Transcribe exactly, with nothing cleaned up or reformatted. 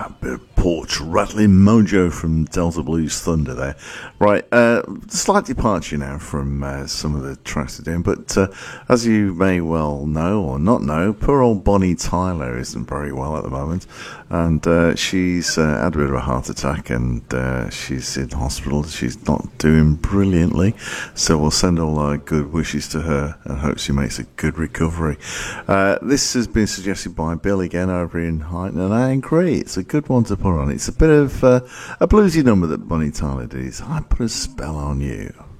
A bit of porch rattling mojo from Delta Blues Thunder there. Right, uh, slight departure now from uh, some of the tracks we're doing, but uh, as you may well know or not know, poor old Bonnie Tyler isn't very well at the moment, and uh, she's uh, had a bit of a heart attack, and uh, she's in hospital. She's not doing brilliantly, so we'll send all our good wishes to her and hope she makes a good recovery. Uh, this has been suggested by Bill again over in Highton, and I agree, it's a good one to put on. It's a bit of uh, a bluesy number that Bonnie Tyler did. I Put a Spell on You.